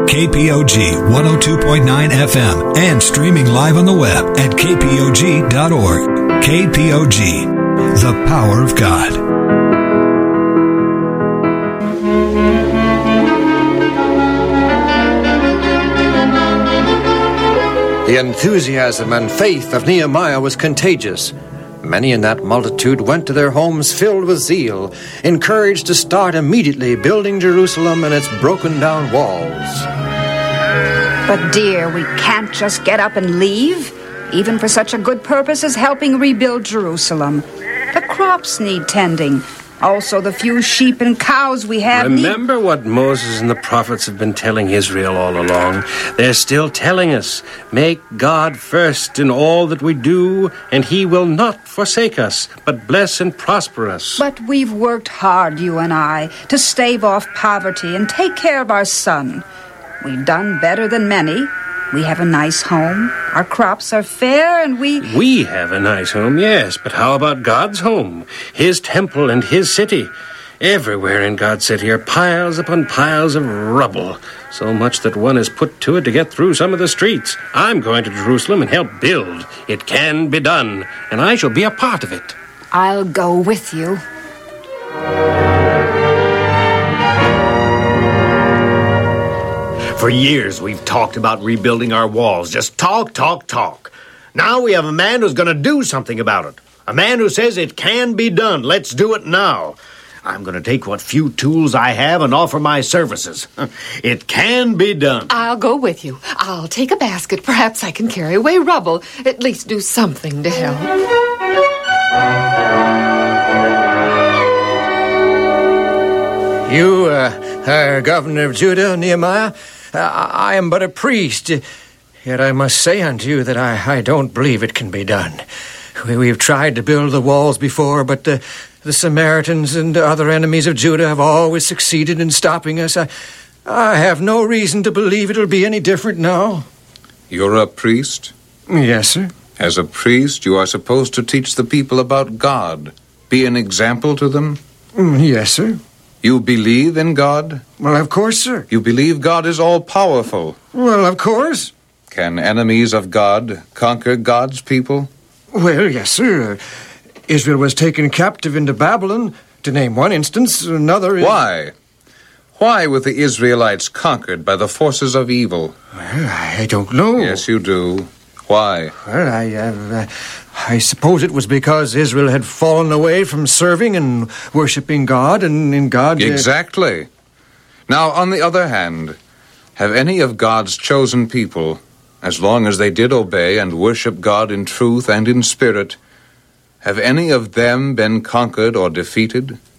KPOG 102.9 FM and streaming live on the web at kpog.org. KPOG, the power of God. The enthusiasm and faith of Nehemiah was contagious. Many in that multitude went to their homes filled with zeal, encouraged to start immediately building Jerusalem and its broken-down walls. But, dear, we can't just get up and leave, even for such a good purpose as helping rebuild Jerusalem. The crops need tending. Also, the few sheep and cows we have Remember what Moses and the prophets have been telling Israel all along. They're still telling us, make God first in all that we do, and he will not forsake us, but bless and prosper us. But we've worked hard, you and I, to stave off poverty and take care of our son. We've done better than many. We have a nice home, our crops are fair, and We have a nice home, yes, but how about God's home? His temple and his city. Everywhere in God's city are piles upon piles of rubble, so much that one is put to it to get through some of the streets. I'm going to Jerusalem and help build. It can be done, and I shall be a part of it. I'll go with you. For years, we've talked about rebuilding our walls. Just talk, talk, talk. Now we have a man who's going to do something about it. A man who says it can be done. Let's do it now. I'm going to take what few tools I have and offer my services. It can be done. I'll go with you. I'll take a basket. Perhaps I can carry away rubble. At least do something to help. You, Governor of Judah, Nehemiah, I am but a priest, yet I must say unto you that I don't believe it can be done. We've tried to build the walls before, but the Samaritans and other enemies of Judah have always succeeded in stopping us. I have no reason to believe it'll be any different now. You're a priest? Yes, sir. As a priest, you are supposed to teach the people about God. Be an example to them? Yes, sir. You believe in God? Well, of course, sir. You believe God is all-powerful? Well, of course. Can enemies of God conquer God's people? Well, yes, sir. Israel was taken captive into Babylon, to name one instance. Another is... Why? Why were the Israelites conquered by the forces of evil? Well, I don't know. Yes, you do. Why? Well, I suppose it was because Israel had fallen away from serving and worshipping God, and in God... Exactly. Now, on the other hand, have any of God's chosen people, as long as they did obey and worship God in truth and in spirit, have any of them been conquered or defeated?